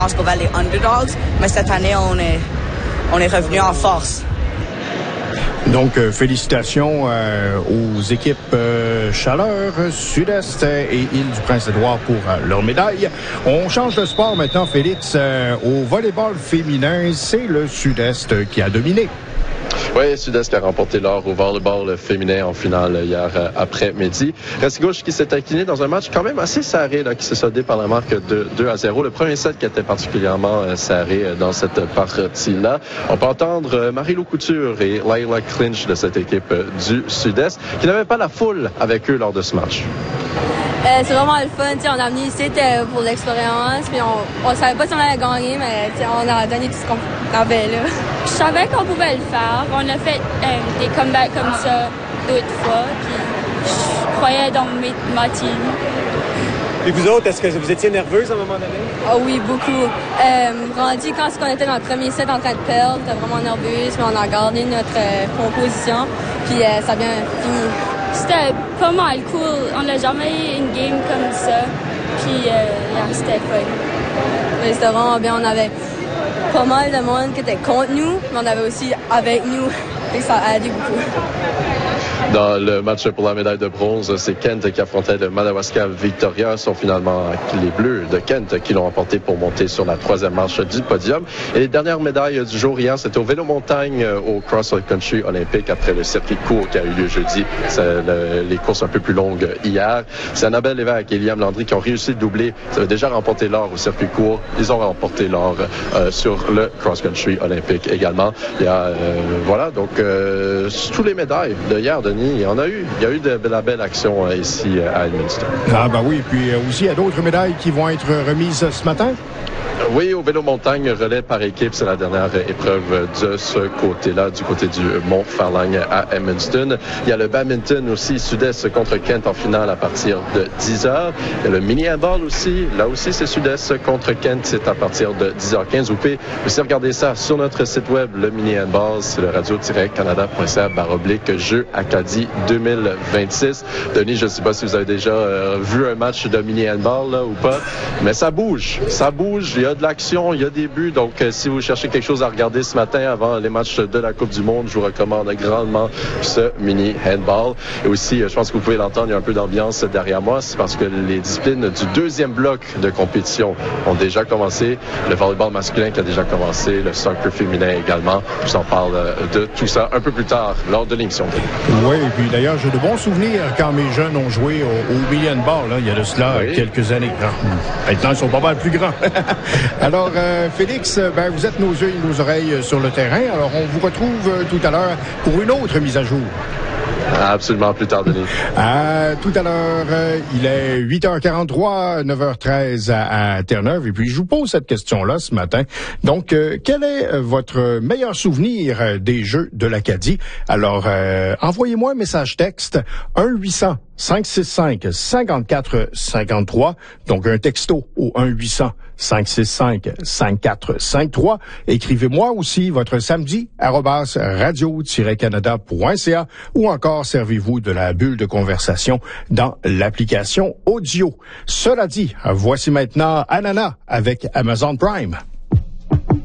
pense qu'on va les underdogs, mais cette année, on est revenu en force. Donc, félicitations aux équipes Chaleur, Sud-Est et Île-du-Prince-Édouard pour leur médaille. On change de sport maintenant, Félix. Au volleyball féminin, c'est le Sud-Est qui a dominé. Oui, Sud-Est qui a remporté l'or au volleyball féminin en finale hier après-midi. Restigouche qui s'est incliné dans un match quand même assez serré, là, qui s'est soldé par la marque de 2-0. Le premier set qui était particulièrement serré dans cette partie-là. On peut entendre Marie-Lou Couture et Layla Clinch de cette équipe du Sud-Est qui n'avaient pas la foule avec eux lors de ce match. C'est vraiment le fun. On a amené ici pour l'expérience. Puis on savait pas si on allait gagner, mais on a donné tout ce qu'on avait là. Je savais qu'on pouvait le faire. On a fait des comebacks comme ça d'autres fois. Puis je croyais dans ma team. Et vous autres, est-ce que vous étiez nerveuse à un moment donné? Ah oui, beaucoup. Rendu quand on était dans le premier set en train de perdre, on était vraiment nerveuse, mais on a gardé notre composition. Puis ça a bien fini. C'était pas mal cool. On n'a jamais eu une game comme ça. Puis c'était fun. Mais c'était vraiment bien. On avait pas mal de monde qui était contre nous, mais on avait aussi avec nous. Et ça a aidé beaucoup. Dans le match pour la médaille de bronze, c'est Kent qui affrontait le Madawaska Victoria. Ce sont finalement les Bleus de Kent qui l'ont emporté pour monter sur la troisième marche du podium. Et les dernières médailles du jour hier, c'était au vélo-montagne au Cross Country olympique après le circuit court qui a eu lieu jeudi. C'est les courses un peu plus longues hier. C'est Annabelle Lévesque et Liam Landry qui ont réussi de doubler. Ils avaient déjà remporté l'or au circuit court. Ils ont remporté l'or sur le Cross Country olympique également. Il y a, voilà, donc tous les médailles de hier, Denis, il y en a eu. Il y a eu de la belle action ici à Edmundston. Ah ben oui, puis aussi il y a d'autres médailles qui vont être remises ce matin. Oui, au vélo-montagne, relais par équipe, c'est la dernière épreuve de ce côté-là, du côté du Mont-Farlagne à Edmundston. Il y a le badminton aussi, Sud-Est contre Kent en finale à partir de 10h. Il y a le mini-handball aussi. Là aussi, c'est Sud-Est contre Kent, c'est à partir de 10h15. Vous pouvez aussi regarder ça sur notre site web, le mini-handball. C'est le radio-canada.ca/Jeux Acadie 2026. Denis, je ne sais pas si vous avez déjà vu un match de mini-handball là, ou pas, mais ça bouge. Ça bouge. Il y a de l'action, il y a des buts. Donc, si vous cherchez quelque chose à regarder ce matin avant les matchs de la Coupe du Monde, je vous recommande grandement ce mini-handball. Et aussi, je pense que vous pouvez l'entendre, il y a un peu d'ambiance derrière moi. C'est parce que les disciplines du deuxième bloc de compétition ont déjà commencé. Le volleyball masculin qui a déjà commencé, le soccer féminin également. Je vous en parle de tout ça un peu plus tard lors de l'émission. Oui, et puis d'ailleurs, j'ai de bons souvenirs quand mes jeunes ont joué au mini-handball. Il y a de cela quelques années. Maintenant, ils sont pas mal plus grands. Alors, Félix, vous êtes nos yeux et nos oreilles sur le terrain. Alors, on vous retrouve tout à l'heure pour une autre mise à jour. Absolument, plus tard, Denis. Tout à l'heure, il est 8h43, 9h13 à Terre-Neuve. Et puis, je vous pose cette question-là ce matin. Donc, quel est votre meilleur souvenir des Jeux de l'Acadie? Alors, envoyez-moi un message texte 1-800-565-5453. Donc, un texto au 1-800-565-5453. Écrivez-moi aussi votre samedi @radio-canada.ca ou encore servez-vous de la bulle de conversation dans l'application audio. Cela dit, voici maintenant Anana avec Amazon Prime.